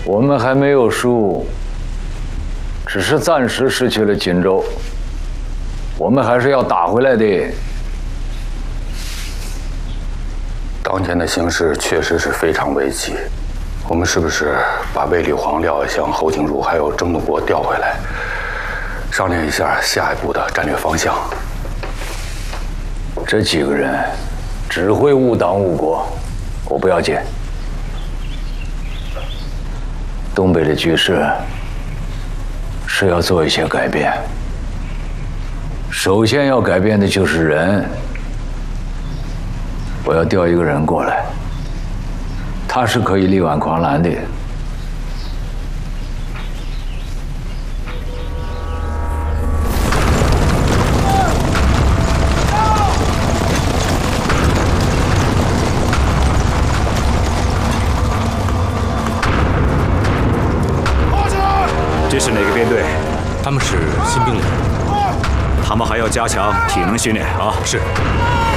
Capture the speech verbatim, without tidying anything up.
我们还没有输，只是暂时失去了锦州，我们还是要打回来的。 当前的形势确实是非常危急，我们是不是把卫立煌、廖耀湘、侯景儒还有郑洞国调回来，商量一下下一步的战略方向？ 这几个人只会误党误国，我不要紧。东北的局势是要做一些改变，首先要改变的就是人。我要调一个人过来，他是可以力挽狂澜的。 这是哪个编队？ 他们是新兵连， 他们还要加强体能训练啊！ 是。